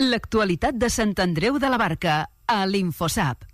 L'actualitat de Sant Andreu de la Barca, a l'Infosap.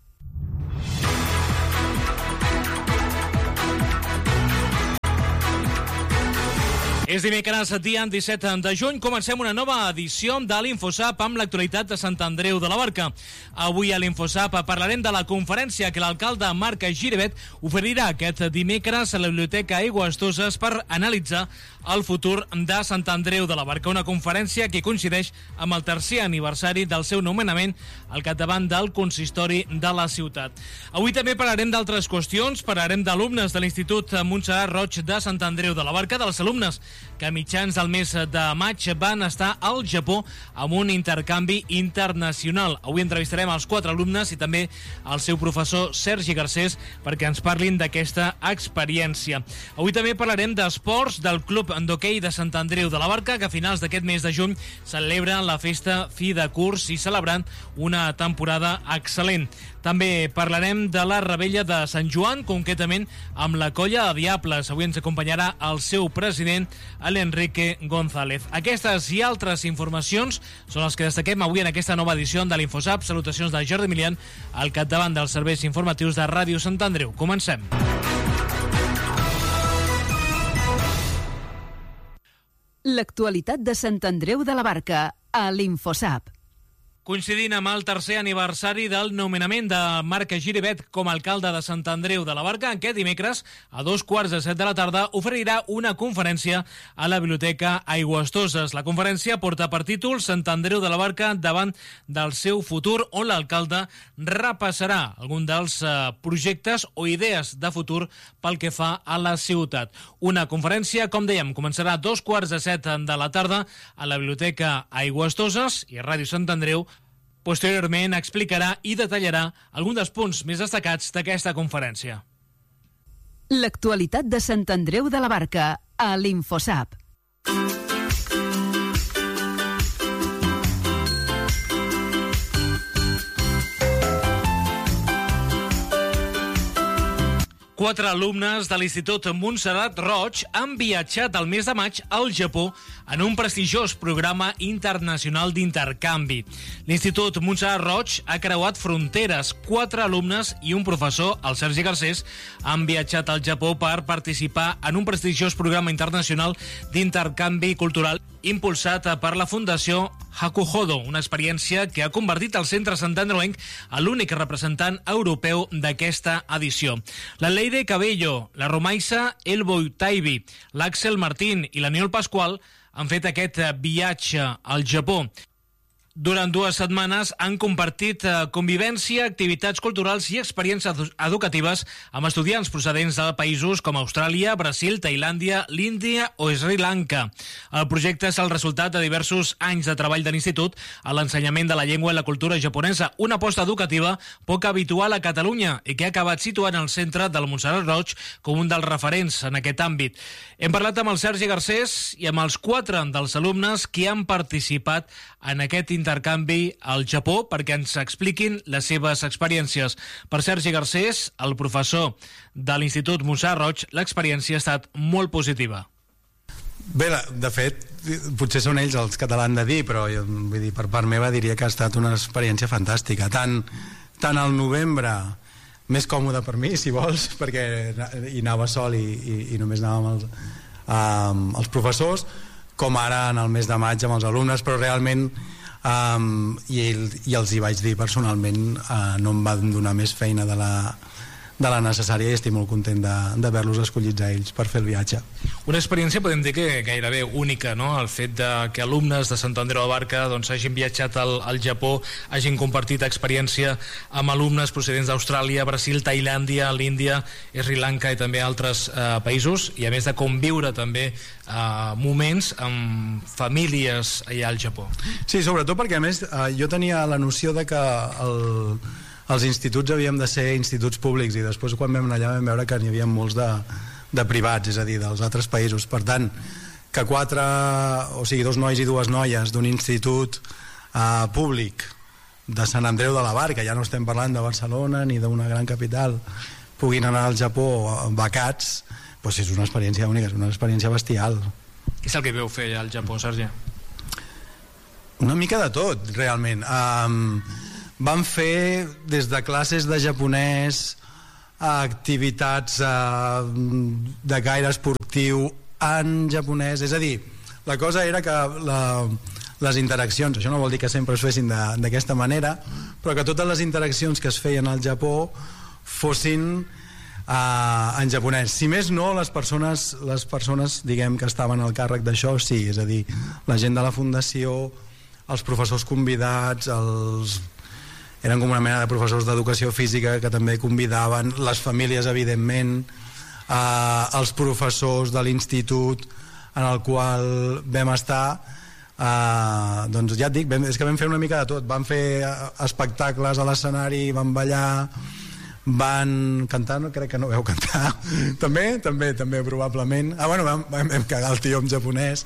És dimecres, dia 17 de juny. Comencem una nova edició de l'Infosap amb l'actualitat de Sant Andreu de la Barca. Avui a l'Infosap parlarem de la conferència que l'alcalde Marc Giribet oferirà aquest dimecres a la Biblioteca Aigües Toses per analitzar el futur de Sant Andreu de la Barca. Una conferència que coincideix amb el tercer aniversari del seu nomenament al capdavant del consistori de la ciutat. Avui també parlarem d'altres qüestions. Parlarem d'alumnes de l'Institut Montserrat Roig de Sant Andreu de la Barca, dels alumnes que a mitjans del mes de maig van estar al Japó amb un intercanvi internacional. Avui entrevistarem els 4 alumnes i també el seu professor Sergi Garcés perquè ens parlin d'aquesta experiència. Avui també parlarem d'esports del Club d'Hoquei de Sant Andreu de la Barca, que a finals d'aquest mes de juny celebra la festa fi de curs i celebrant una temporada excel·lent. També parlarem de la Rebella de Sant Joan, concretament amb la Colla de Diables. Avui ens acompanyarà el seu president, l'Enrique González. Aquestes i altres informacions són les que destaquem avui en aquesta nova edició de l'Infosap. Salutacions de Jordi Milian, al capdavant dels serveis informatius de Ràdio Sant Andreu. Comencem. L'actualitat de Sant Andreu de la Barca, a l'Infosap. Coincidint amb el tercer aniversari del nomenament de Marc Giribet com a alcalde de Sant Andreu de la Barca, aquest dimecres, a 7:15 de la tarda, oferirà una conferència a la Biblioteca Aigües Toses. La conferència porta per títol Sant Andreu de la Barca davant del seu futur, on l'alcalde repassarà algun dels projectes o idees de futur pel que fa a la ciutat. Una conferència, com dèiem, començarà a 7:15 de la tarda a la Biblioteca Aigües Toses i a Ràdio Sant Andreu. Posteriorment explicarà i detallarà alguns dels punts més destacats d'aquesta conferència. L'actualitat de Sant Andreu de la Barca, a l'Infosap. Quatre alumnes de l'Institut Montserrat Roig han viatjat el mes de maig al Japó en un prestigiós programa internacional d'intercanvi. L'Institut Montserrat Roig ha creuat fronteres. 4 alumnes i un professor, el Sergi Garcés, han viatjat al Japó per participar en un prestigiós programa internacional d'intercanvi cultural impulsat per la Fundació Hakuhodo, una experiència que ha convertit el centre santandreuenc a l'únic representant europeu d'aquesta edició. La Leire Cabello, la Romaisa Elboy Taibi, l'Àxel Martín i l'Aniol Pasqual han fet aquest viatge al Japó. Durant 2 setmanes han compartit convivència, activitats culturals i experiències educatives amb estudiants procedents de països com Austràlia, Brasil, Tailàndia, l'Índia o Sri Lanka. El projecte és el resultat de diversos anys de treball de l'Institut a l'ensenyament de la llengua i la cultura japonesa, una aposta educativa poc habitual a Catalunya i que ha acabat situant el centre del Montserrat Roig com un dels referents en aquest àmbit. Hem parlat amb el Sergi Garcés i amb els 4 dels alumnes que han participat en aquest intercanvi al Japó perquè ens expliquin les seves experiències. Per Sergi Garcés, el professor de l'Institut Montserrat Roig, l'experiència ha estat molt positiva. Bé, de fet, potser són ells els que te l'han de dir, però jo, vull dir, per part meva diria que ha estat una experiència fantàstica. Tant al novembre, més còmode per mi, si vols, perquè hi anava sol i només anàvem els professors, com ara en el mes de maig amb els alumnes, però realment i els hi vaig dir personalment, no em van donar més feina de la necessària i estic molt content d'haver-los escollits a ells per fer el viatge. Una experiència, podem dir que gairebé única, no? El fet de que alumnes de Sant Andreu de la Barca doncs, hagin viatjat al Japó, hagin compartit experiència amb alumnes procedents d'Austràlia, Brasil, Tailàndia, l'Índia, Sri Lanka i també altres països, i a més de conviure també moments amb famílies allà al Japó. Sí, sobretot perquè a més jo tenia la noció de que els instituts havíem de ser instituts públics i després quan vam anar allà vam veure que n'hi havia molts de privats, és a dir, dels altres països. Per tant, que 2 nois i 2 noies d'un institut públic de Sant Andreu de la Barca, ja no estem parlant de Barcelona ni d'una gran capital, puguin anar al Japó becats, doncs és una experiència única, és una experiència bestial. Què és el que veu fer al Japó, Sergi? Una mica de tot, realment. Vam fer des de classes de japonès a activitats de gaire esportiu en japonès, és a dir, la cosa era que les interaccions, això no vol dir que sempre es fessin d'aquesta manera, però que totes les interaccions que es feien al Japó fossin en japonès. Si més no, les persones diguem que estaven al càrrec d'això, sí, és a dir, la gent de la fundació, els professors convidats, eren com una mena de professors d'educació física que també convidaven, les famílies evidentment, els professors de l'institut en el qual vam estar, doncs ja et dic, és que vam fer una mica de tot, vam fer espectacles a l'escenari, vam ballar, van cantar, no crec que no veu cantar també probablement, bueno, vam cagar el tio en japonès.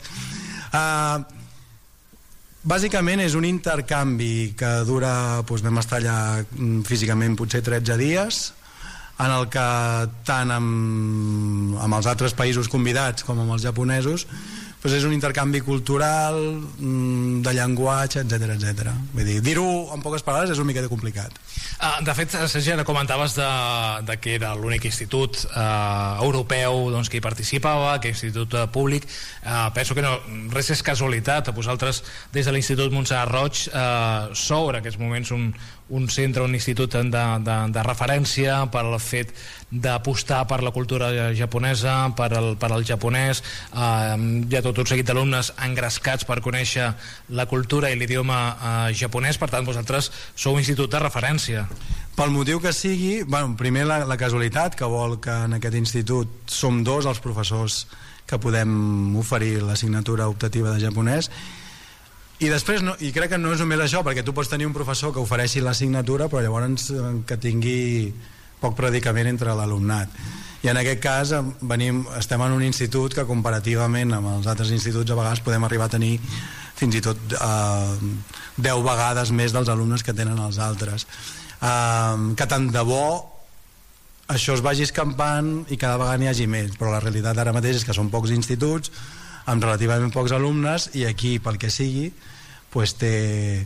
Bàsicament és un intercanvi que dura, doncs vam estar allà físicament potser 13 dies, en el que tant amb els altres països convidats com amb els japonesos doncs és un intercanvi cultural, de llenguatge, etc. Vull dir-ho en poques paraules és una mica complicat. De fet, Sergi, ara comentaves de que era l'únic institut europeu doncs, que hi participava, que institut públic. Penso que no, res és casualitat. Vosaltres, des de l'Institut Montserrat Roig, sou en aquests moments un centre, un institut de referència per al fet d'apostar per la cultura japonesa, per al japonès. Hi ha tot un seguit d'alumnes engrescats per conèixer la cultura i l'idioma japonès. Per tant, vosaltres sou un institut de referència. Pel motiu que sigui, bueno, primer la casualitat que vol que en aquest institut som dos els professors que podem oferir l'assignatura optativa de japonès, i després i crec que no és només això, perquè tu pots tenir un professor que ofereixi l'assignatura però llavors que tingui poc predicament entre l'alumnat, i en aquest cas estem en un institut que comparativament amb els altres instituts a vegades podem arribar a tenir fins i tot 10 vegades més dels alumnes que tenen els altres, que tant de bo això es vagi escampant i cada vegada n'hi hagi més, però la realitat ara mateix és que són pocs instituts amb relativament pocs alumnes, i aquí pel que sigui pues té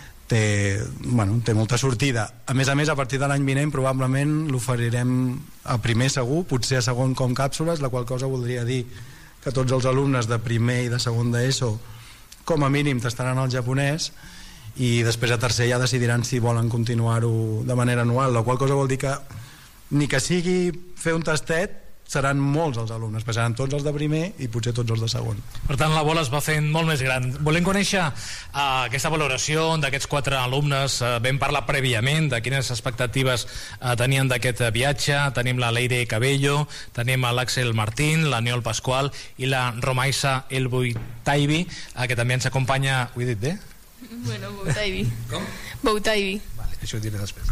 molta sortida. A més, a partir de l'any vinent probablement l'oferirem a primer segur, potser a segon com càpsules, la qual cosa voldria dir que tots els alumnes de primer i de segon d'ESO com a mínim tastaran el japonès, i després a tercer ja decidiran si volen continuar-ho de manera anual, la qual cosa vol dir que ni que sigui fer un tastet seran molts els alumnes, seran tots els de primer i potser tots els de segon. Per tant, la bola es va fent molt més gran. Volem conèixer aquesta valoració d'aquests 4 alumnes. Vam parlar prèviament de quines expectatives tenien d'aquest viatge. Tenim la Leire Cabello, tenim l'Àxel Martín, la Niol Pasqual i la Romaisa Elboitaibi, que també ens acompanya. Ho he dit bé? Bueno, Boutaibi. Com? Boutaibi. Vale, això ho diré després.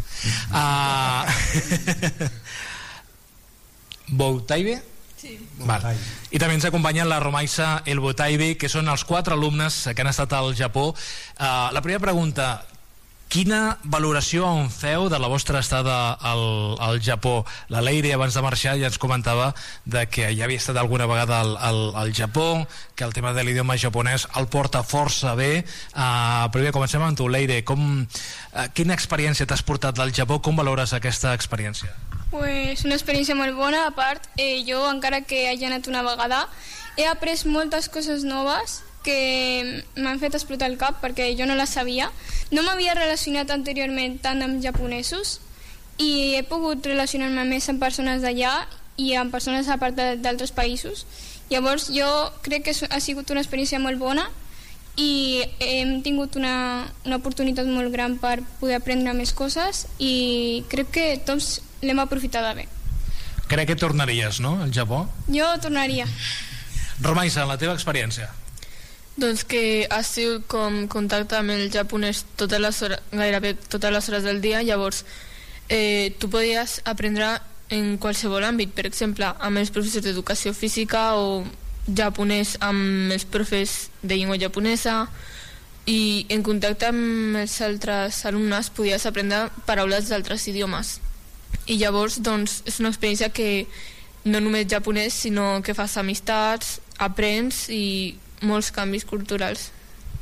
Boutaibi? Sí. Val. I també ens acompanya la Romaisa Elboitaibi, que són els 4 alumnes que han estat al Japó. La primera pregunta: quina valoració en feu de la vostra estada al Japó? La Leire abans de marxar ja ens comentava de que ja havia estat alguna vegada al Japó, que el tema de l'idioma japonès el porta força bé. Primer comencem amb tu, Leire. Quina experiència t'has portat del Japó? Com valores aquesta experiència? Pues una experiència molt bona. A part, jo, encara que hagi anat una vegada, he après moltes coses noves que m'han fet explotar el cap, perquè jo no les sabia. No m'havia relacionat anteriorment tant amb japonesos, i he pogut relacionar-me més amb persones d'allà i amb persones a part d'altres països. Llavors jo crec que ha sigut una experiència molt bona, i hem tingut una oportunitat molt gran per poder aprendre més coses, i crec que tots l'hem aprofitada bé. Crec que tornaries, no, al Japó? Jo tornaria. Romaisa, la teva experiència? Doncs que has sigut com contacte amb el japonès gairebé totes les hores del dia. Llavors tu podies aprendre en qualsevol àmbit, per exemple amb els professors d'educació física o japonès amb els professors de llengua japonesa, i en contacte amb els altres alumnes podies aprendre paraules d'altres idiomes. I llavors doncs és una experiència que no només japonès, sinó que fas amistats, aprens i molts canvis culturals.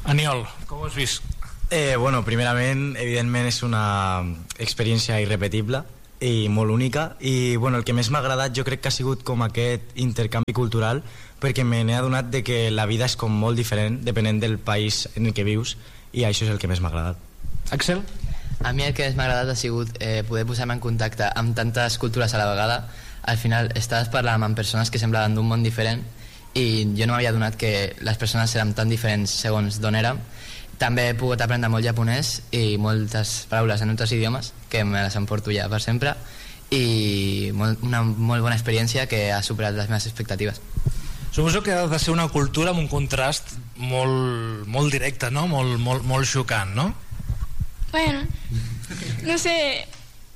Aniol, com ho has vist? Bueno, primerament, evidentment és una experiència irrepetible i molt única, i bueno, el que més m'ha agradat jo crec que ha sigut com aquest intercanvi cultural, perquè me n'he adonat de que la vida és com molt diferent depenent del país en el que vius, i això és el que més m'ha agradat. Axel? A mi el que més m'ha agradat ha sigut poder posar-me en contacte amb tantes cultures a la vegada. Al final estaves parlant amb persones que semblaven d'un món diferent i jo no m'havia adonat que les persones érem tan diferents segons d'on érem. També he pogut aprendre molt japonès i moltes paraules en altres idiomes que me les emporto ja per sempre, i una molt bona experiència que ha superat les meves expectatives. Suposo que ha de ser una cultura amb un contrast molt directe, no? Molt xocant, no? Bueno, no sé,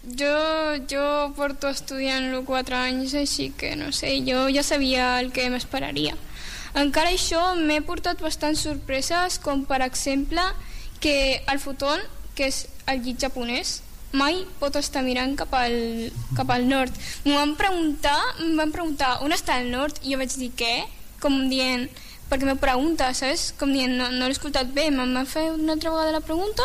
jo porto estudiant-lo 4 anys, així que no sé, jo ja sabia el que m'esperaria. Encara això m'he portat bastants sorpreses, com per exemple que el futon, que és el llit japonès, mai pot estar mirant cap al nord. M'ho van preguntar on està el nord, i jo vaig dir què? Com dient, perquè m'ho pregunta, saps? Com dient, no l'he escoltat bé, m'han fet una altra vegada la pregunta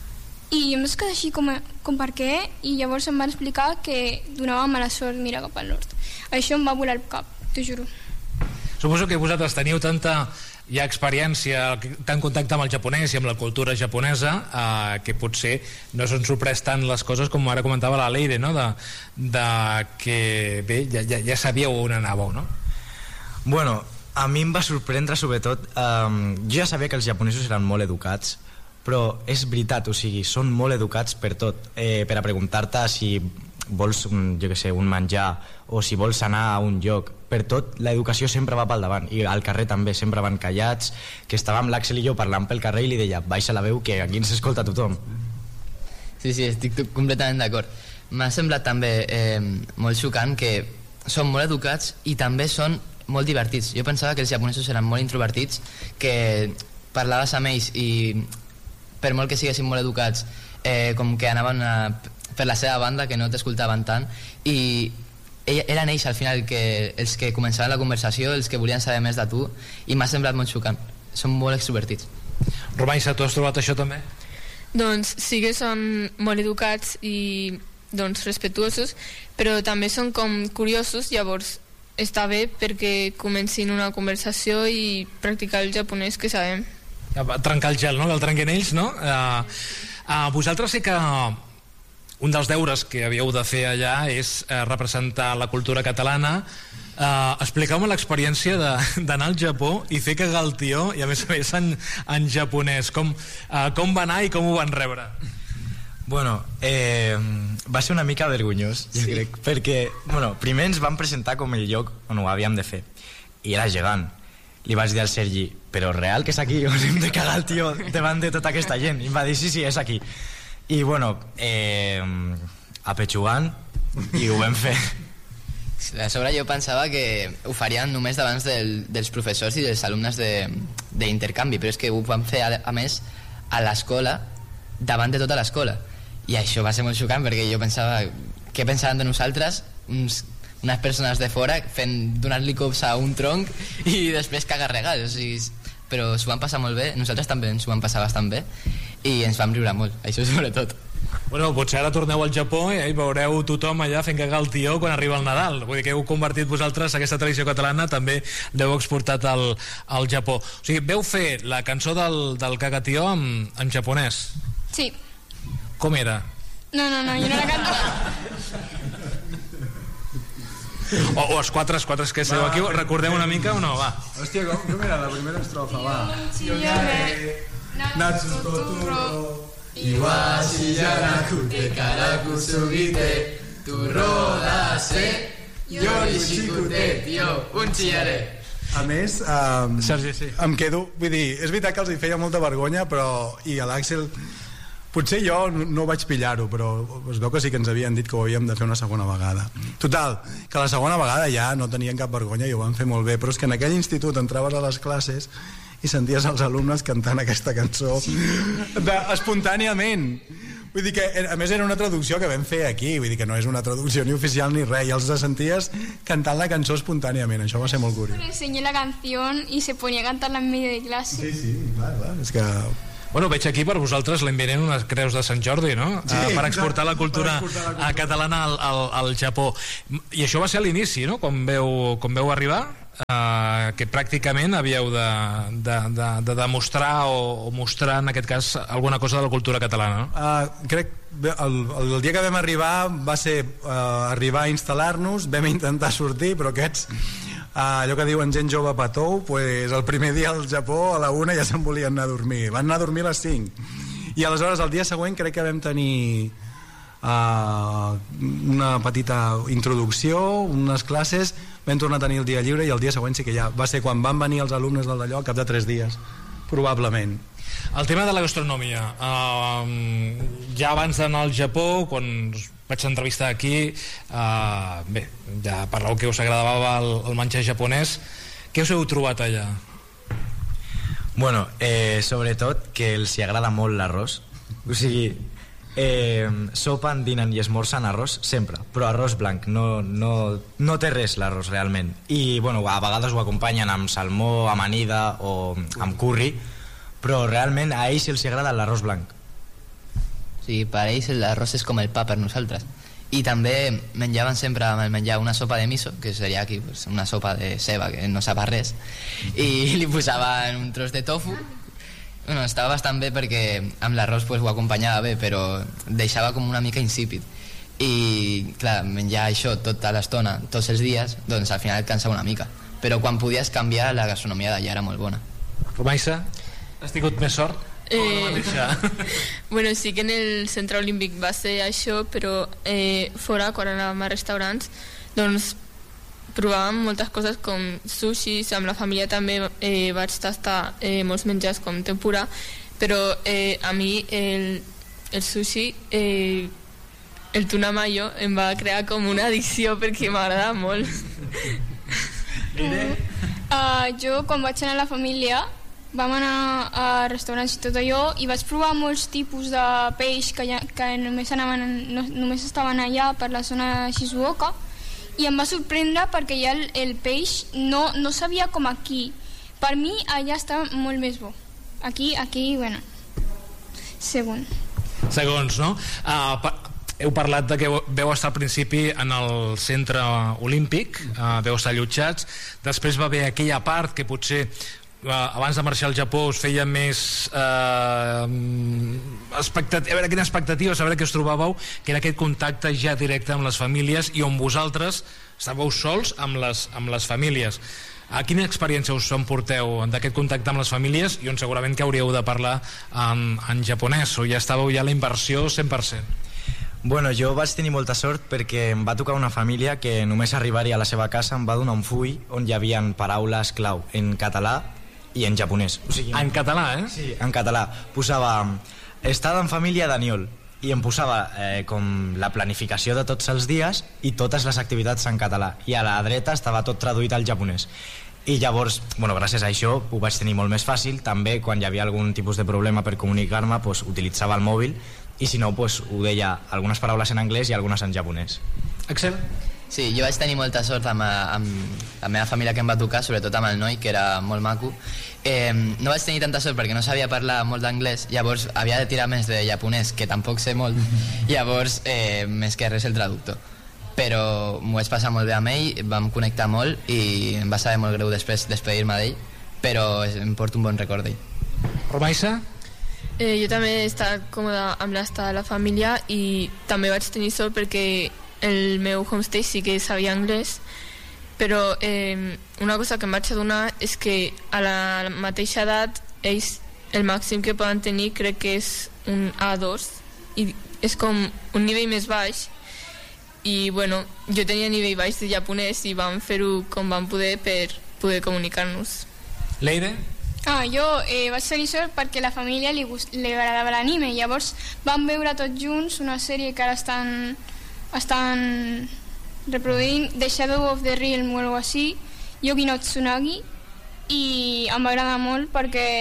i em vaig quedar així com per què, i llavors em van explicar que donava mala sort mirar cap al nord. Això em va volar el cap, t'ho juro. Suposo que vosaltres teniu tanta experiència, tant contacte amb el japonès i amb la cultura japonesa, que potser no s'han sorprès tant les coses com ara comentava la Leire, no? de que bé, ja sabíeu on anàveu, no? Bueno, a mi em va sorprendre sobretot, jo ja sabia que els japonesos eren molt educats, però és veritat, o sigui, són molt educats per tot, per a preguntar-te si vols, jo què sé, un menjar, o si vols anar a un lloc, per tot l'educació sempre va pel davant, i al carrer també sempre van callats, que estàvem l'Àxel i jo parlant pel carrer i li deia, baixa la veu que aquí ens escolta tothom. Sí, estic completament d'acord. M'ha semblat també molt xocant que són molt educats i també són molt divertits. Jo pensava que els japonesos eren molt introvertits, que parlaves amb ells i per molt que siguessin molt educats, com que anaven per la seva banda, que no t'escoltaven tant, i eren ells al final els que començaven la conversació, els que volien saber més de tu, i m'ha semblat molt xocant. Són molt extrovertits. Romaissa, tu has trobat això també? Doncs sí que són molt educats i respetuosos, però també són com curiosos, llavors està bé perquè comencin una conversació i practicar el japonès que sabem. Trencar el gel, no? Que el trenquen ells, no? Vosaltres sé que un dels deures que havíeu de fer allà és representar la cultura catalana. Expliqueu-me l'experiència d'anar al Japó i fer cagar el tió, i a més en japonès. Com va anar i com ho van rebre? Bueno, va ser una mica vergonyós, jo crec, perquè primer ens van presentar com el lloc on ho havíem de fer, i era gegant. Li vaig dir al Sergi, però real que és aquí on hem de cagar el tio davant de tota aquesta gent? I em va dir, sí, és aquí. I apetxugant, i ho vam fer. A sobre jo pensava que ho farien només davant dels professors i dels alumnes d'intercanvi, però és que ho vam fer a més a l'escola, davant de tota l'escola, i això va ser molt xocant perquè jo pensava, què pensaven de nosaltres, unes persones de fora donant-li cops a un tronc i després cagar regals, o sigui, però s'ho van passar molt bé, nosaltres també ens ho vam passar bastant bé i ens vam riure molt, això sobretot. Bueno, potser ara torneu al Japó i veureu tothom allà fent cagar el tió quan arriba el Nadal. Vull dir que heu convertit vosaltres aquesta tradició catalana, també l'heu exportat al Japó. O sigui, veu fer la cançó del cagatió en japonès? Sí. Com era? No, jo no la canto. O els quatre que esteu aquí, recordeu una mica o no? Va. Hòstia, com era la primera estrofa? Va. Natsu Toturo Iwashi janakute karaku sugite Turro dase Yorishikute Tio, unchiare. A més, Sergi, sí. Em quedo, vull dir, és veritat que els hi feia molta vergonya, però, i a l'Àxel, potser jo no vaig pillar-ho, però es veu que sí que ens havien dit que ho havíem de fer una segona vegada. Total, que la segona vegada ja no tenien cap vergonya i ho van fer molt bé, però és que en aquell institut entraves a les classes i senties els alumnes cantant aquesta cançó espontàniament. Vull dir que, a més, era una traducció que vam fer aquí, vull dir que no és una traducció ni oficial ni res, i els senties cantant la cançó espontàniament, això va ser molt curiós. Le enseñé la canción y se ponía a cantarla en medio de clase. Sí, clar, és que... Bueno, veig aquí per vosaltres l'enviarem unes creus de Sant Jordi, no? Sí, per exportar la cultura catalana al Japó. I això va ser a l'inici, no? Quan veu arribar, que pràcticament havíeu de demostrar o mostrar, en aquest cas, alguna cosa de la cultura catalana, no? Crec el dia que vam arribar va ser arribar a instal·lar-nos, vam intentar sortir, però aquests... allò que diuen gent jove patou, pues el primer dia al Japó a la 1 ja se'n volien anar a dormir, van anar a dormir a les 5 i aleshores el dia següent crec que vam tenir una petita introducció, unes classes, vam tornar a tenir el dia lliure i el dia següent sí que ja va ser quan van venir els alumnes del d'allò al cap de 3 dies probablement. El tema de la gastronomia, ja abans d'anar al Japó, quan vaig entrevistar aquí, bé, ja parleu que us agradava el menjar japonès, què us heu trobat allà? Bueno, sobretot que els hi agrada molt l'arròs, o sigui, sopen, dinen i esmorzen arròs sempre, però arròs blanc, no té res l'arròs realment, i bueno, a vegades ho acompanyen amb salmó, amanida o amb curri, però realment a ells els agrada l'arròs blanc. Sí, per ells l'arròs és com el pa per nosaltres. I també menjaven sempre amb el menjar una sopa de miso, que seria aquí pues, una sopa de ceba que no sap a res, i li posaven un tros de tofu. Bueno, estava bastant bé perquè amb l'arròs pues, ho acompanyava bé, però deixava com una mica insípid. I clar, menjar això tota l'estona, tots els dies, doncs al final et cansava una mica. Però quan podies canviar, la gastronomia d'allà era molt bona. Romaissa, has tingut més sort? Bueno, sí que en el centre olímpic va ser això, però fora, quan anàvem a restaurants, doncs provàvem moltes coses com sushis, amb la família també vaig tastar molts menjars com tempura, però a mi el sushi, el tuna mayo, em va crear com una addicció perquè m'agrada molt. Jo, quan vaig anar a la família, vam anar a restaurants i tot allò i vaig provar molts tipus de peix que només estaven allà per la zona de Shizuoka i em va sorprendre perquè ja el peix no sabia com aquí. Per mi allà estava molt més bo. Aquí, bueno, segons, no? Heu parlat de que veu estar al principi en el centre olímpic, veu estar allotjats, després va haver aquella part que potser abans de marxar al Japó us feia més a veure quina expectativa, a veure què us trobàveu, que era aquest contacte ja directe amb les famílies i on vosaltres estàveu sols amb les famílies. A quina experiència us emporteu d'aquest contacte amb les famílies i on segurament que hauríeu de parlar en japonès, o ja estàveu ja a la inversió 100%? Bueno, jo vaig tenir molta sort perquè em va tocar una família que només arribar-hi a la seva casa em va donar un full on hi havia paraules clau en català i en japonès. O sigui, en català, Sí, en català. Posava estada en família Daniol i em posava com la planificació de tots els dies i totes les activitats en català. I a la dreta estava tot traduït al japonès. I llavors, bueno, gràcies a això ho vaig tenir molt més fàcil. També quan hi havia algun tipus de problema per comunicar-me, pues, utilitzava el mòbil i si no, pues, ho deia algunes paraules en anglès i algunes en japonès. Axel? Sí, jo vaig tenir molta sort amb la meva família que em va tocar, sobretot amb el noi, que era molt maco. No vaig tenir tanta sort perquè no sabia parlar molt d'anglès, llavors havia de tirar més de japonès, que tampoc sé molt, llavors més que res el traductor. Però m'ho vaig passar molt bé amb ell, vam connectar molt i em va saber molt greu després despedir-me d'ell, però em porto un bon record d'ell. Romaissa? Jo també he estat còmoda amb l'estada de la família i també vaig tenir sort perquè el meu homestay sí que sabia anglès, però una cosa que em vaig adonar és que a la mateixa edat ells el màxim que poden tenir crec que és un A2 i és com un nivell més baix i bueno, jo tenia nivell baix de japonès i vam fer-ho com vam poder per poder comunicar-nos. Leire? Jo vaig tenir sort perquè a la família li agradava l'anime, llavors vam veure tots junts una sèrie que ara estan reproduint, The Shadow of the Realm o alguna així, Yogi no Tsunagi, i em va agradar molt perquè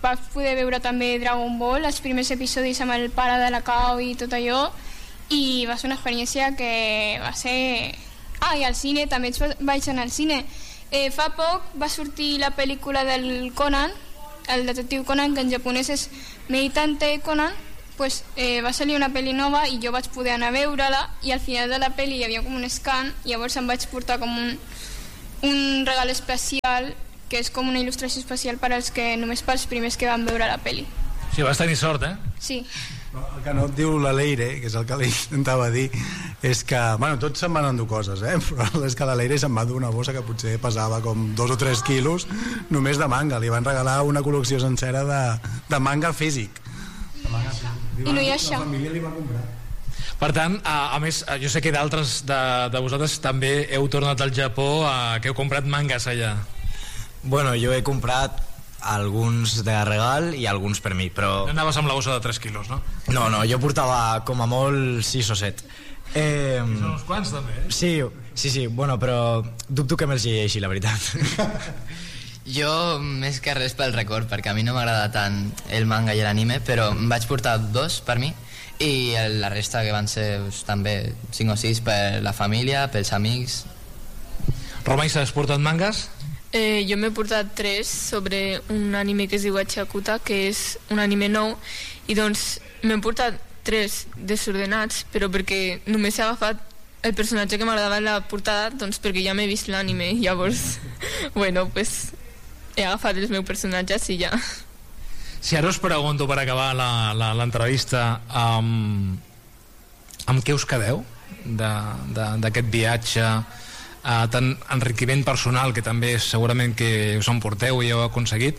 vaig poder veure també Dragon Ball, els primers episodis amb el pare de la Kao i tot allò, i va ser una experiència que va ser... I al cine, també vaig anar al cine. Fa poc va sortir la pel·lícula del Conan, el detectiu Conan, que en japonès és Meditante Conan, pues, va salir una pel·li nova i jo vaig poder anar a veure-la, i al final de la pel·li hi havia com un scan, i llavors em vaig portar com un regal especial, que és com una il·lustració especial per als que només pels primers que van veure la pel·li. Sí, vas tenir sort, Sí. El que no et diu la Leire, que és el que li intentava dir, és que, bueno, tots se'n van endur coses, però és que la Leire se'n va dur una bossa que potser pesava com 2 o 3 quilos només de manga. Li van regalar una col·lecció sencera de manga físic. I no hi ha això. La família li va comprar. Per tant, a més, jo sé que d'altres de vosaltres també heu tornat al Japó, que heu comprat mangas allà. Bueno, jo he comprat alguns de regal i alguns per mi, però... No anaves amb la bossa de 3 quilos, no? No, jo portava com a molt 6 o 7. Són uns quants, també, Sí, bueno, però dubto que me'ls llegeixi, la veritat. Jo, més que res pel record, perquè a mi no m'agrada tant el manga i l'anime, però em vaig portar 2 per mi, i la resta que van ser també 5 o 6 per la família, pels amics. Romaisa, has portat mangas? Jo m'he portat 3 sobre un anime que es diu Achakuta, que és un anime nou, i doncs m'he portat 3 desordenats, però perquè només he agafat el personatge que m'agradava en la portada, doncs perquè ja m'he vist l'anime, llavors bueno, pues he agafat els meus personatges i ja. Si ara us pregunto, per acabar l'entrevista, amb què us quedeu d'aquest viatge, tant enriquiment personal, que també segurament que us emporteu i heu aconseguit,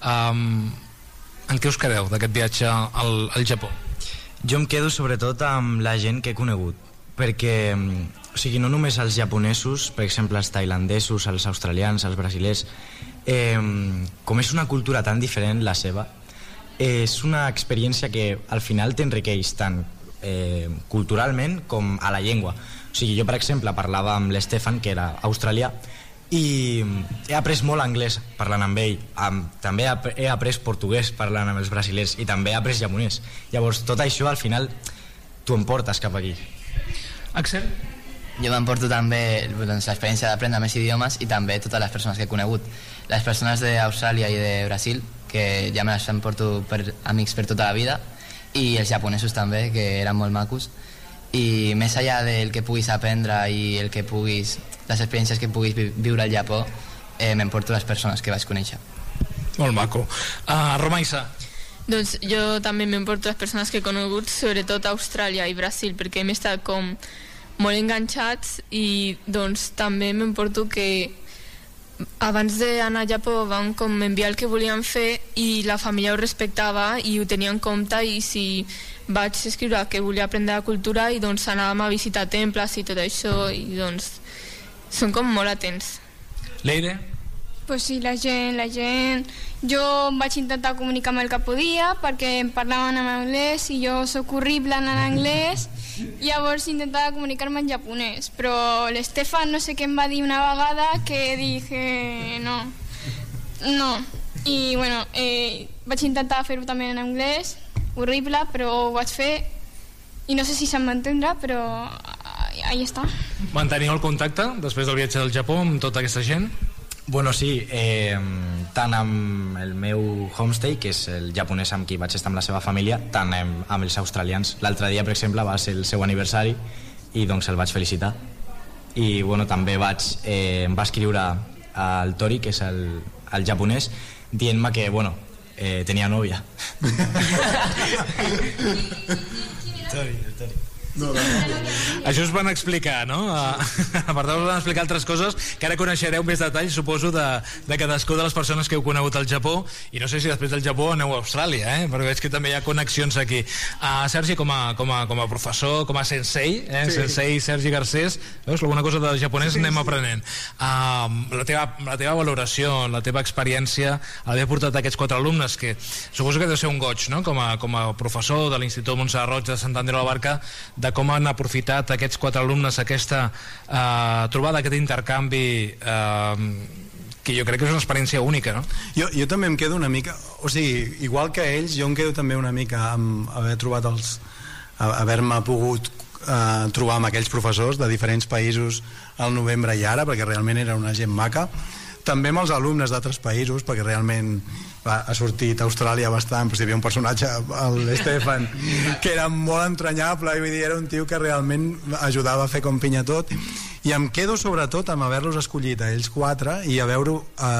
en què us quedeu d'aquest viatge al Japó? Jo em quedo sobretot amb la gent que he conegut, perquè, o sigui, no només els japonesos, per exemple els tailandesos, els australians, els brasilers, com és una cultura tan diferent la seva, és una experiència que al final t'enriqueix tant culturalment com a la llengua. O sigui, jo per exemple parlava amb l'Stefan, que era australià, i he après molt anglès parlant amb ell, també he après portuguès parlant amb els brasilers, i també he après japonès. Llavors tot això al final t'ho emportes cap aquí. Axel? Jo m'emporto també l'experiència d'aprendre més idiomes i també totes les persones que he conegut. Les persones d'Austràlia i de Brasil, que ja me les emporto per amics per tota la vida, i els japonesos també, que eren molt macos. I més enllà del que puguis aprendre i les experiències que puguis viure al Japó, m'emporto les persones que vaig conèixer. Molt maco. Romaisa? Doncs jo també m'emporto les persones que he conegut, sobretot a Austràlia i Brasil, perquè hem estat com molt enganxats, i doncs també m'emporto que abans d'anar al Japó van com enviar el que volien fer i la família ho respectava i ho tenia en compte, i si vaig escriure que volia aprendre la cultura i doncs anàvem a visitar temples i tot això, i doncs són com molt atents. Leire? Pues sí, la gent... Jo vaig intentar comunicar amb el que podia perquè em parlaven en anglès i jo sóc horrible en anglès, llavors intentava comunicar-me en japonès, però l'Stefan no sé què em va dir una vegada que dije no, i bueno, vaig intentar fer-ho també en anglès, horrible, però ho vaig fer i no sé si se'm va entendre, però ahí està. Manteniu el contacte després del viatge del Japó amb tota aquesta gent? Bueno, sí, tant amb el meu homestay, que és el japonès amb qui vaig estar amb la seva família, tant amb els australians. L'altre dia, per exemple, va ser el seu aniversari i doncs el vaig felicitar. I bueno, també em va escriure al Tori, que és el japonès, dient-me que, bueno, tenia nòvia. Tori. Això us van explicar, no? Per tant, us van explicar altres coses que ara coneixereu més detalls, suposo, de cadascú de les persones que heu conegut al Japó, i no sé si després del Japó aneu a Austràlia, perquè veig que també hi ha connexions aquí. Sergi, com a professor, com a sensei, sí. Sensei Sergi Garcés, veus, alguna cosa de japonès anem aprenent. La teva valoració, la teva experiència, haver portat aquests 4 alumnes, que suposo que deu ser un goig, no? Com a professor de l'Institut Montserrat Roig de Sant Andreu de la Barca, de com han aprofitat aquests 4 alumnes aquesta trobada, aquest intercanvi que jo crec que és una experiència única, no? Jo també em quedo una mica, o sigui, igual que ells, jo em quedo també una mica amb haver trobat haver-me pogut trobar amb aquells professors de diferents països al novembre i ara, perquè realment era una gent maca. També amb els alumnes d'altres països, perquè realment ha sortit a Austràlia bastant, però hi havia un personatge, l'Stefan, que era molt entranyable, i vull dir, era un tio que realment ajudava a fer com pinya tot, i em quedo sobretot amb haver-los escollit a ells 4 i a veure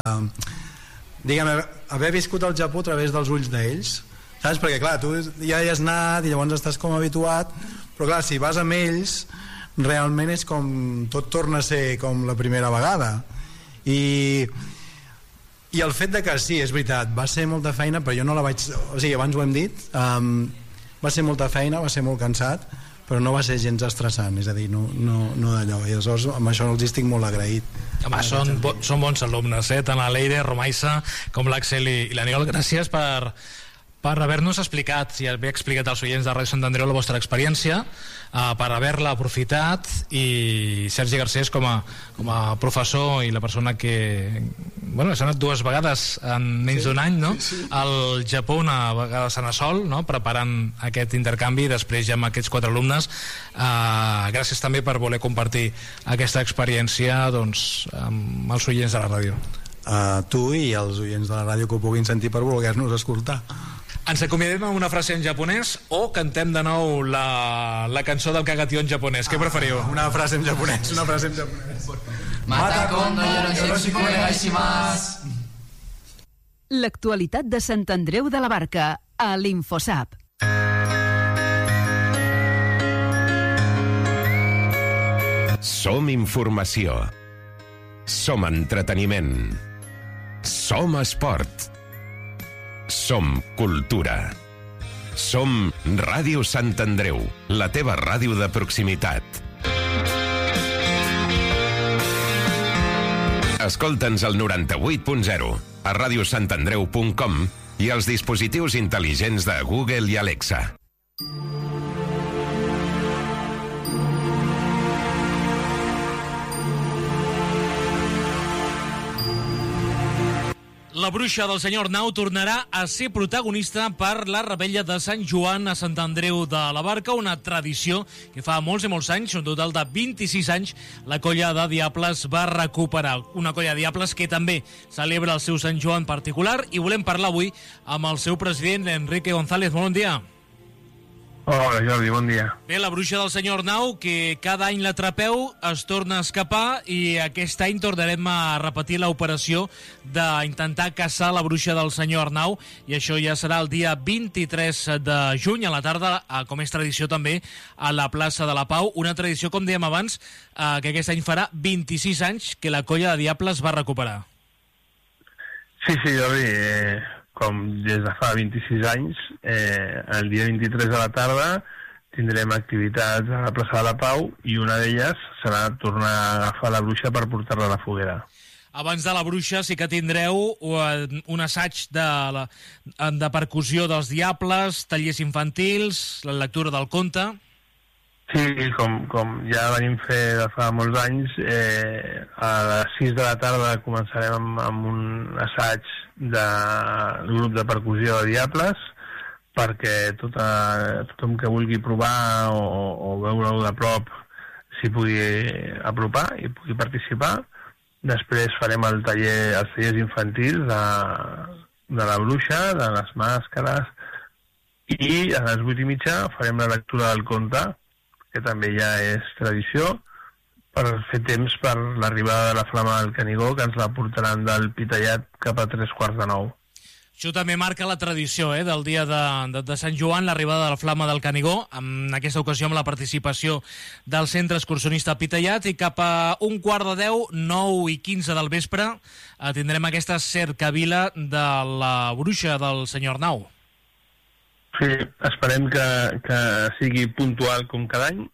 haver viscut el Japó a través dels ulls d'ells, saps? Perquè clar, tu ja hi has anat i llavors estàs com habituat, però clar, si vas amb ells realment és com tot torna a ser com la primera vegada. I el fet de que sí, és veritat, va ser molta feina, però jo no la vaig, o sigui, abans ho hem dit, va ser molta feina, va ser molt cansat, però no va ser gens estressant, és a dir, no d'allò, i aleshores amb això els estic molt agraït. Home, són bons alumnes, tant la Leire, Romaissa com l'Àxel i l'Aniol. Gràcies per haver-nos explicat, i haver explicat als oients de Ràdio Sant Andreu la vostra experiència, per haver-la aprofitat, i Sergi Garcés com a professor i la persona que s'ha anat 2 vegades en menys d'un any, no? Al Japó, una vegada a Sant Assol, no? Preparant aquest intercanvi, després ja amb aquests 4 alumnes. Gràcies també per voler compartir aquesta experiència amb els oients de la ràdio. Tu i els oients de la ràdio que ho puguin sentir per voler-nos escoltar. Ens acomiadem amb una frase en japonès o cantem de nou la cançó del Kagatió en japonès? Què preferiu? Una frase en japonès. Mata kondo yoroshiku onegai shimasu. L'actualitat de Sant Andreu de la Barca a l'Infosap. Som informació. Som entreteniment. Som esport. Som cultura. Som Ràdio Sant Andreu, la teva ràdio de proximitat. Escolta'ns al 98.0, a radiosantandreu.com i als dispositius intel·ligents de Google i Alexa. La bruixa del senyor Arnau tornarà a ser protagonista per la Revetlla de Sant Joan a Sant Andreu de la Barca, una tradició que fa molts i molts anys, un total de 26 anys, la colla de Diables va recuperar. Una colla de Diables que també celebra el seu Sant Joan particular, i volem parlar avui amb el seu president, Enrique González. Molt bon dia. Hola Jordi, bon dia. Bé, la bruixa del senyor Arnau, que cada any l'atrapeu, es torna a escapar, i aquest any tornarem a repetir l'operació d'intentar caçar la bruixa del senyor Arnau, i això ja serà el dia 23 de juny a la tarda, com és tradició també, a la plaça de la Pau. Una tradició, com dèiem abans, que aquest any farà 26 anys que la colla de Diables va recuperar. Sí, Jordi, com des de fa 26 anys, el dia 23 de la tarda tindrem activitats a la plaça de la Pau, i una d'elles serà tornar a agafar la bruixa per portar-la a la foguera. Abans de la bruixa sí que tindreu un assaig de percussió dels Diables, tallers infantils, la lectura del conte. Sí, com ja venim fer de fa molts anys, a les 6 de la tarda començarem amb un assaig del grup de percussió de Diables, perquè tothom que vulgui provar o veure-ho de prop s'hi pugui apropar i pugui participar. Després farem els tallers infantils de la bruixa, de les màscares, i a les 8:30 farem la lectura del conte, que també ja és tradició, per fer temps per l'arribada de la Flama del Canigó, que ens la portaran del Pitallat cap a 8:45. Això també marca la tradició del dia de Sant Joan, l'arribada de la Flama del Canigó, en aquesta ocasió amb la participació del Centre Excursionista Pitallat, i cap a 11:45, 9:15 del vespre, tindrem aquesta cercavila de la bruixa del senyor Arnau. Sí, esperem que sigui puntual com cada any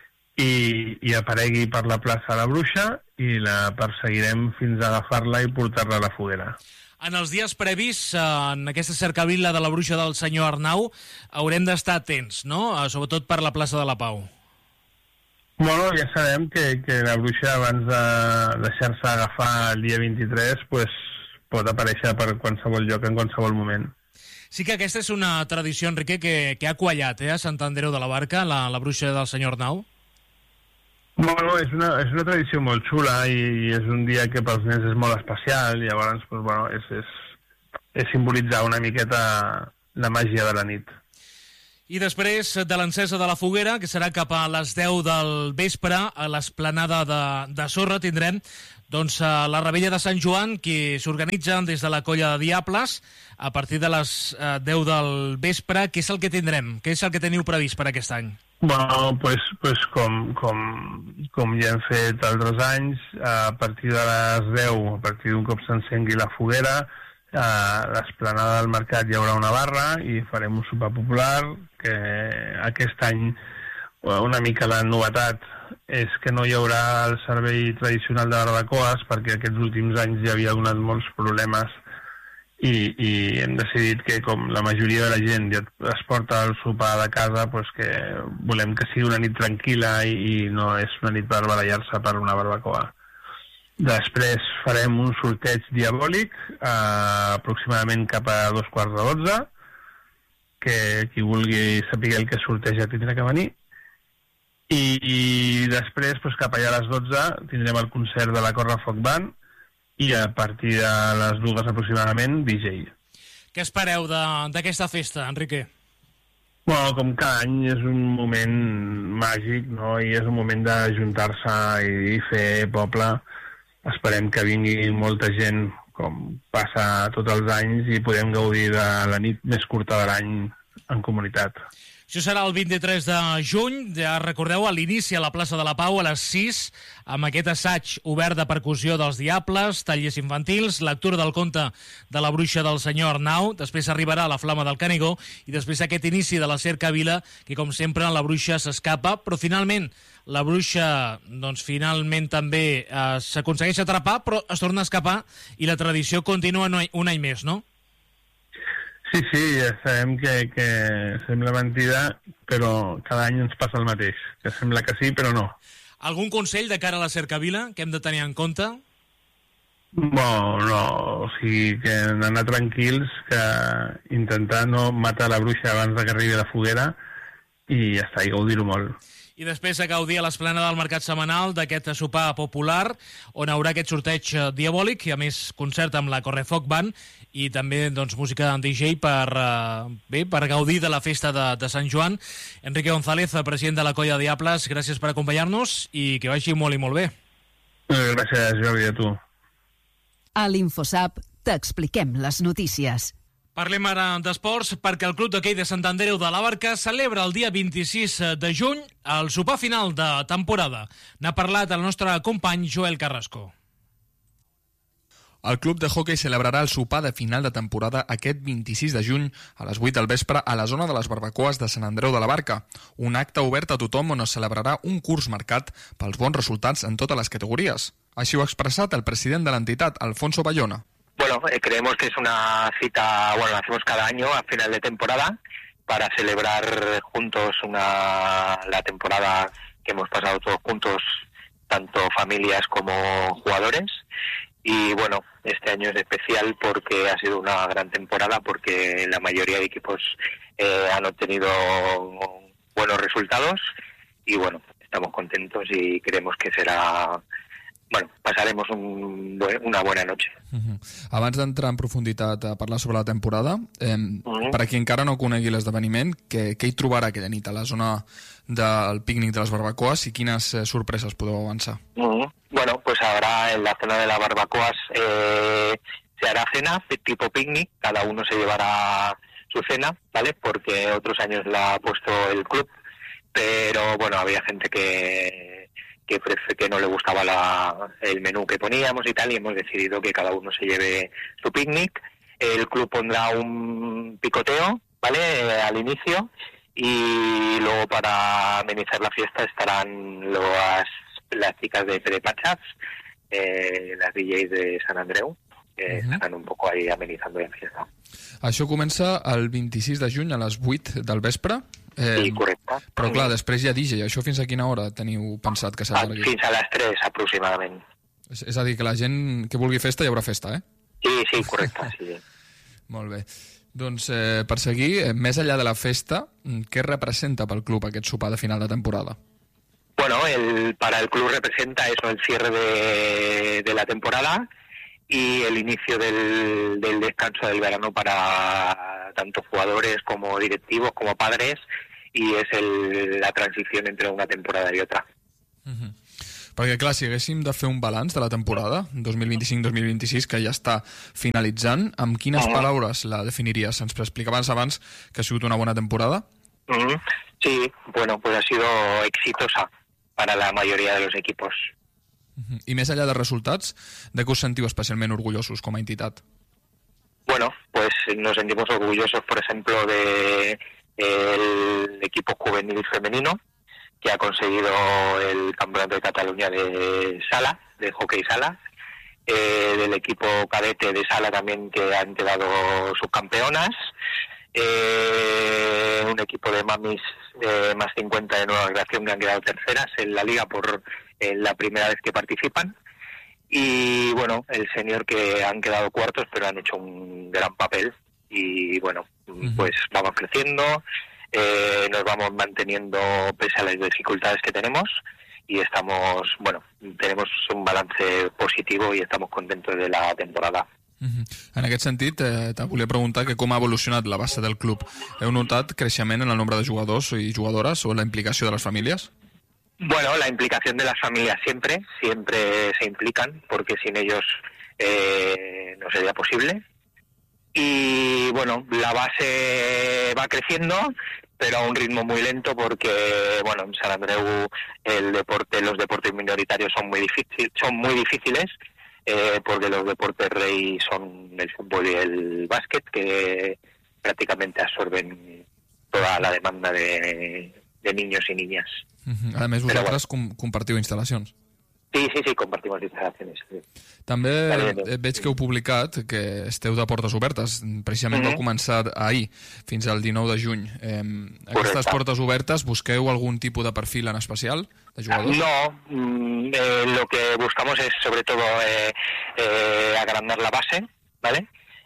i aparegui per la plaça la bruixa, i la perseguirem fins a agafar-la i portar-la a la foguera. En els dies previs, en aquesta cercavila de la bruixa del senyor Arnau, haurem d'estar atents, no? Sobretot per la plaça de la Pau. Bueno, ja sabem que la bruixa, abans de deixar-se agafar el dia 23, pues, pot aparèixer per qualsevol lloc, en qualsevol moment. Sí que aquesta és una tradició, Enrique, que ha quallat a Sant Andreu de la Barca, la bruixa del senyor Arnau. Bueno, és una tradició molt xula i és un dia que pels nens és molt especial, i llavors pues, bueno, és simbolitzar una miqueta la màgia de la nit. I després de l'encesa de la foguera, que serà cap a les 10 del vespre, a l'esplanada de sorra, tindrem doncs, la Revetlla de Sant Joan, que s'organitza des de la Colla de Diables a partir de les 10 del vespre. Què és el que tindrem? Què és el que teniu previst per aquest any? Bueno, pues com ja hem fet altres anys, a partir de les 10, a partir d'un cop s'encengui la foguera, a l'esplanada del mercat hi haurà una barra i farem un sopar popular, que aquest any una mica la novetat és que no hi haurà el servei tradicional de barbacoes, perquè aquests últims anys ja havia donat molts problemes i hem decidit que com la majoria de la gent ja es porta el sopar de casa, pues que volem que sigui una nit tranquil·la i no és una nit per barallar-se per una barbacoa. Després farem un sorteig diabòlic aproximadament cap a 11:15, que qui vulgui saber el que sorteja tindrà que venir. I després, pues, cap allà a les 12, tindrem el concert de la Correfoc Band i a partir de les 2 aproximadament, DJ. Què espereu d'aquesta festa, Enrique? Bueno, com cada any és un moment màgic, no? I és un moment d'ajuntar-se i fer poble. Esperem que vingui molta gent, com passa tots els anys, i podem gaudir de la nit més curta de l'any en comunitat. Això serà el 23 de juny, ja recordeu, a l'inici a la plaça de la Pau a les 6, amb aquest assaig obert de percussió dels Diables, tallers infantils, lectura del conte de la bruixa del senyor Arnau, després arribarà la Flama del Canigó, i després aquest inici de la cercavila, que com sempre la bruixa s'escapa, però finalment la bruixa doncs, finalment també s'aconsegueix atrapar, però es torna a escapar i la tradició continua un any més, no? Sí, ja sabem que sembla mentida, però cada any ens passa el mateix, que sembla que sí, però no. Algun consell de cara a la cercavila que hem de tenir en compte? No, o sigui, que anar tranquils, que intentar no matar la bruixa abans que arribi a la foguera i ja està, i gaudir-ho molt. I després a gaudir a l'esplanada del Mercat Setmanal d'aquest sopar popular, on hi haurà aquest sorteig diabòlic i a més concert amb la Correfoc Band i també doncs, música en DJ per gaudir de la festa de Sant Joan. Enrique González, president de la Colla de Diables, gràcies per acompanyar-nos i que vagi molt i molt bé. Gràcies, Jordi, a tu. A l'Infosap t'expliquem les notícies. Parlem ara d'esports perquè el Club d'Hoquei de Sant Andreu de la Barca celebra el dia 26 de juny el sopar final de temporada. N'ha parlat el nostre company Joel Carrasco. El Club de Hoquei celebrarà el sopar de final de temporada aquest 26 de juny a les 8 del vespre a la zona de les barbacoes de Sant Andreu de la Barca, un acte obert a tothom on es celebrarà un curs marcat pels bons resultats en totes les categories. Així ho ha expressat el president de l'entitat, Alfonso Bayona. Bueno, creemos que es una cita, la hacemos cada año a final de temporada para celebrar juntos la temporada que hemos pasado todos juntos, tanto familias como jugadores. Y bueno, este año es especial porque ha sido una gran temporada, porque la mayoría de equipos han obtenido buenos resultados y bueno, estamos contentos y creemos que será... passaremos una bona noche. Abans d'entrar en profunditat a parlar sobre la temporada, per a qui encara no conegui l'esdeveniment, què hi trobarà aquella nit a la zona del pícnic de les barbacoas i quines sorpreses podeu avançar? Bueno, pues ahora en la zona de las barbacoas se hará cena tipo picnic, cada uno se llevará su cena, ¿vale? Porque otros años la ha puesto el club, pero bueno, había gente que no le gustaba el menú que poníamos y tal, y hemos decidido que cada uno se lleve su picnic. El club pondrá un picoteo, ¿vale? Al inicio, y luego para amenizar la fiesta estarán las chicas de Pere Pachas, las DJs de Sant Andreu, que estan un poco ahí amenizando la fiesta. Això comença el 26 de juny a les 8 del vespre. Sí, correcte. Però clar, després hi ha DJ, això fins a quina hora teniu pensat que s'allargui? Fins a les 3 aproximadament. És a dir, que la gent que vulgui festa hi haurà festa, Sí, correcte, sí. Molt bé. Doncs per seguir, més enllà de la festa, què representa pel club aquest sopar de final de temporada? Bueno, para el club representa eso, el cierre de la temporada y el inicio del descanso del verano para tanto jugadores como directivos, como padres, y es la transición entre una temporada y otra. Perquè, clar, si haguéssim de fer un balanç de la temporada 2025-2026, que ja està finalitzant, amb quines paraules la definiries? Ens explicaves abans que ha sigut una bona temporada? Sí, bueno, pues ha sido exitosa para la mayoría de los equipos. I més enllà de resultats, de què us sentiu especialment orgullosos com a entitat? Bueno, pues nos sentimos orgullosos, por ejemplo, del equipo juvenil femenino, que ha conseguido el Campeonato de Cataluña de sala, de hockey sala, del equipo cadete de sala también, que han quedado subcampeonas, un equipo de mamis más 50 de Nueva Creación que han quedado terceras en la liga por la primera vez que participan, y bueno, el senior que han quedado cuartos pero han hecho un gran papel, y bueno, pues vamos creciendo, nos vamos manteniendo pese a las dificultades que tenemos, y estamos, bueno, tenemos un balance positivo y estamos contentos de la temporada. En aquest sentit, te volia preguntar que com ha evolucionat la base del club. Heu notat creixement en el nombre de jugadors i jugadores o la implicació de les famílies? Bueno, la implicación de las familias siempre se implican, porque sin ellos no sería posible. Y bueno, la base va creciendo, pero a un ritmo muy lento, porque bueno, en San Andreu los deportes minoritarios son muy difíciles, porque los deportes rey son el fútbol y el básquet, que prácticamente absorben toda la demanda de niños y niñas. A més, vosaltres compartiu instal·lacions. Sí, compartimos instal·lacions. Sí. També veig que heu publicat que esteu de portes obertes. Precisament vau començar ahir, fins al 19 de juny. Aquestes portes obertes, busqueu algun tipus de perfil en especial de jugadors? No, lo que buscamos es sobre todo agrandar la base, ¿vale?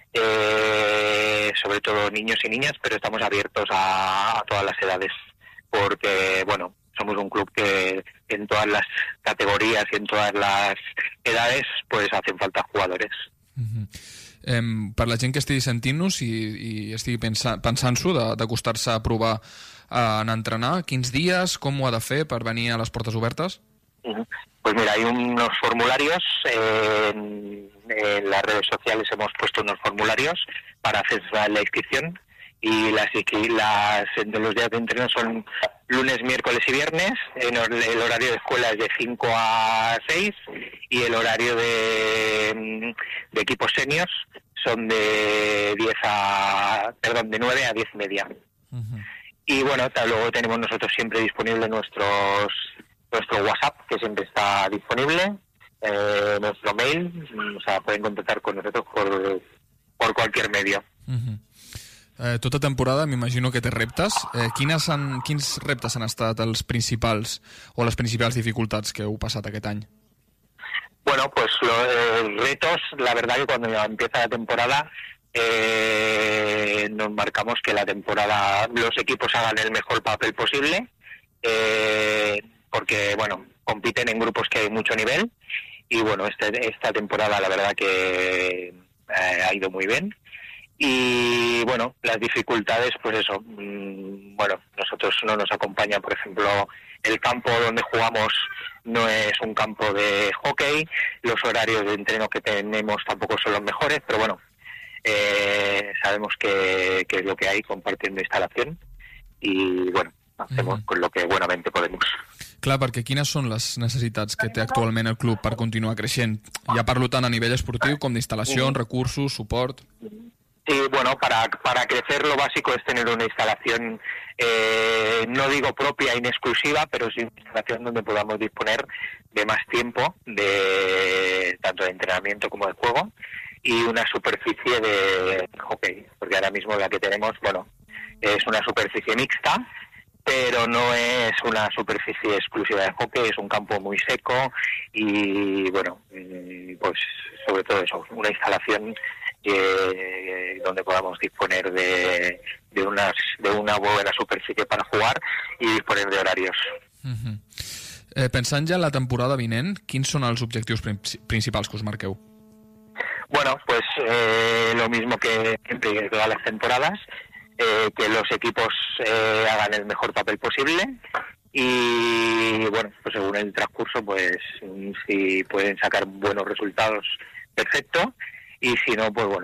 Sobre todo niños y niñas, pero estamos abiertos a todas las edades, porque bueno, somos un club que en todas las categorías y en todas las edades pues hacen falta jugadores. Per la gent que estigui sentint-nos i estigui pensant-s'ho d'acostar-se a provar a entrenar, quins dies, com ho ha de fer per venir a les portes obertes? Pues mira, hay unos formularios, en las redes sociales hemos puesto unos formularios para hacer la inscripción, y los días de entreno son lunes, miércoles y viernes. El horario de escuela es de 5 a 6, y el horario de equipos seniors son de 9 a 10 y media. Y bueno, luego tenemos nosotros siempre disponible nuestro WhatsApp, que siempre está disponible, nuestro mail, o sea, pueden contactar con nosotros por cualquier medio. Tota temporada m'imagino que té reptes. Quins reptes han estat els principals o les principals dificultats que heu passat aquest any? Bueno, pues los retos, la verdad que cuando empieza la temporada nos marcamos que los equipos hagan el mejor papel posible, porque bueno, compiten en grupos que hay mucho nivel, y bueno, esta temporada la verdad que ha ido muy bien. Y bueno, las dificultades, pues eso, bueno, nosotros no nos acompaña, por ejemplo, el campo donde jugamos no es un campo de hockey, los horarios de entreno que tenemos tampoco son los mejores, pero bueno, sabemos que es lo que hay compartiendo instalación, y bueno, hacemos con lo que buenamente podemos. Clar, perquè quines són les necessitats que té actualment el club per continuar creixent? Ja parlo tant a nivell esportiu com d'instal·lacions, recursos, suport... Sí, bueno, para crecer lo básico es tener una instalación, no digo propia, inexclusiva, pero sí una instalación donde podamos disponer de más tiempo, tanto de entrenamiento como de juego, y una superficie de hockey, porque ahora mismo la que tenemos, bueno, es una superficie mixta, pero no es una superficie exclusiva de hockey, es un campo muy seco y bueno, pues sobre todo eso, una instalación donde podamos disponer de una buena superficie para jugar y disponer de horarios. Pensant ja en la temporada vinent, quins són els objectius principals que us marqueu? Bueno, pues lo mismo que siempre todas las temporadas, que los equipos hagan el mejor papel posible y bueno, pues según el transcurso, pues si pueden sacar buenos resultados, perfecto, y si no, pues bueno,